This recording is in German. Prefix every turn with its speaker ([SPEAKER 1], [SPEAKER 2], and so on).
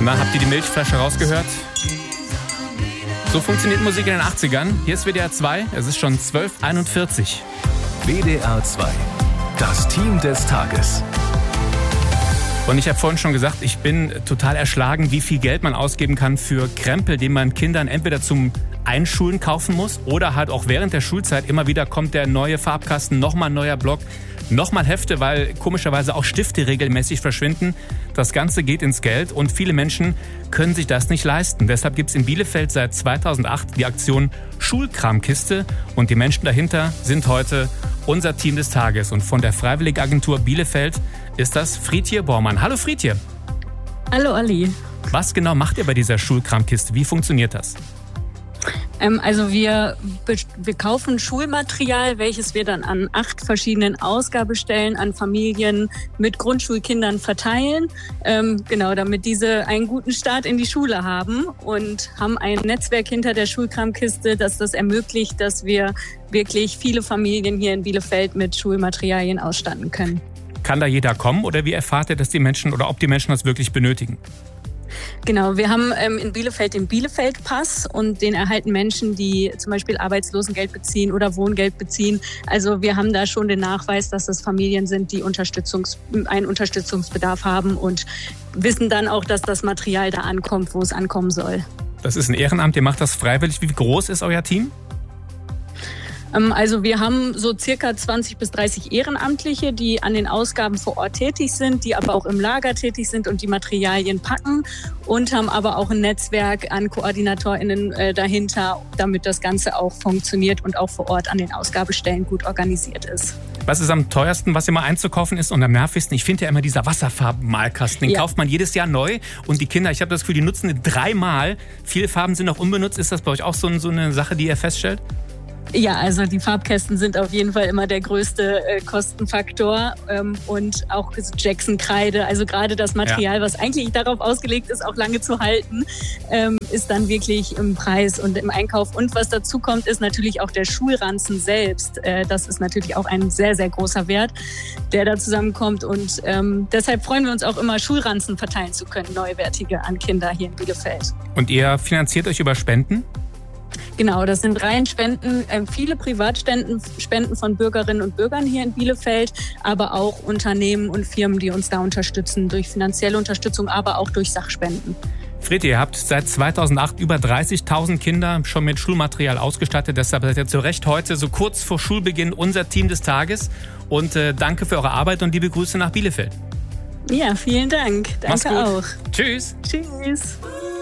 [SPEAKER 1] Na, habt ihr die Milchflasche rausgehört? So funktioniert Musik in den 80ern. Hier ist WDR 2, es ist schon 12:41.
[SPEAKER 2] WDR 2, das Team des Tages.
[SPEAKER 1] Und ich habe vorhin schon gesagt, ich bin total erschlagen, wie viel Geld man ausgeben kann für Krempel, den man Kindern entweder zum Einschulen kaufen muss oder halt auch während der Schulzeit. Immer wieder kommt der neue Farbkasten, nochmal ein neuer Block, nochmal Hefte, weil komischerweise auch Stifte regelmäßig verschwinden. Das Ganze geht ins Geld und viele Menschen können sich das nicht leisten. Deshalb gibt es in Bielefeld seit 2008 die Aktion Schulkramkiste und die Menschen dahinter sind heute unser Team des Tages. Und von der Freiwilligenagentur Bielefeld ist das Friedje Bormann. Hallo Friedje.
[SPEAKER 3] Hallo Olli.
[SPEAKER 1] Was genau macht ihr bei dieser Schulkramkiste? Wie funktioniert das?
[SPEAKER 3] Also wir kaufen Schulmaterial, welches wir dann an 8 verschiedenen Ausgabestellen an Familien mit Grundschulkindern verteilen. Genau, damit diese einen guten Start in die Schule haben und haben ein Netzwerk hinter der Schulkramkiste, das das ermöglicht, dass wir wirklich viele Familien hier in Bielefeld mit Schulmaterialien ausstatten können.
[SPEAKER 1] Kann da jeder kommen oder wie erfahrt ihr, dass die Menschen oder ob die Menschen das wirklich benötigen?
[SPEAKER 3] Genau, wir haben in Bielefeld den Bielefeld-Pass und den erhalten Menschen, die zum Beispiel Arbeitslosengeld beziehen oder Wohngeld beziehen. Also wir haben da schon den Nachweis, dass das Familien sind, die einen Unterstützungsbedarf haben und wissen dann auch, dass das Material da ankommt, wo es ankommen soll.
[SPEAKER 1] Das ist ein Ehrenamt, ihr macht das freiwillig. Wie groß ist euer Team?
[SPEAKER 3] Also wir haben so circa 20 bis 30 Ehrenamtliche, die an den Ausgaben vor Ort tätig sind, die aber auch im Lager tätig sind und die Materialien packen und haben aber auch ein Netzwerk an KoordinatorInnen dahinter, damit das Ganze auch funktioniert und auch vor Ort an den Ausgabestellen gut organisiert ist.
[SPEAKER 1] Was ist am teuersten, was immer einzukaufen ist und am nervigsten? Ich finde ja immer dieser Wasserfarben-Malkasten, den kauft man jedes Jahr neu und die Kinder, ich habe das Gefühl, die nutzen ihn 3-mal. Viele Farben sind noch unbenutzt. Ist das bei euch auch so eine Sache, die ihr feststellt?
[SPEAKER 3] Ja, also die Farbkästen sind auf jeden Fall immer der größte Kostenfaktor und auch Jackson-Kreide, also gerade das Material, was eigentlich darauf ausgelegt ist, auch lange zu halten, ist dann wirklich im Preis und im Einkauf. Und was dazu kommt, ist natürlich auch der Schulranzen selbst. Das ist natürlich auch ein sehr, sehr großer Wert, der da zusammenkommt und deshalb freuen wir uns auch immer, Schulranzen verteilen zu können, neuwertige an Kinder hier in Bielefeld.
[SPEAKER 1] Und ihr finanziert euch über Spenden?
[SPEAKER 3] Genau, das sind rein Spenden, viele Privatspenden von Bürgerinnen und Bürgern hier in Bielefeld, aber auch Unternehmen und Firmen, die uns da unterstützen, durch finanzielle Unterstützung, aber auch durch Sachspenden.
[SPEAKER 1] Friedje, ihr habt seit 2008 über 30.000 Kinder schon mit Schulmaterial ausgestattet. Deshalb seid ihr zu Recht heute, so kurz vor Schulbeginn, unser Team des Tages. Und danke für eure Arbeit und liebe Grüße nach Bielefeld.
[SPEAKER 3] Ja, vielen Dank. Danke auch.
[SPEAKER 1] Tschüss.
[SPEAKER 3] Tschüss.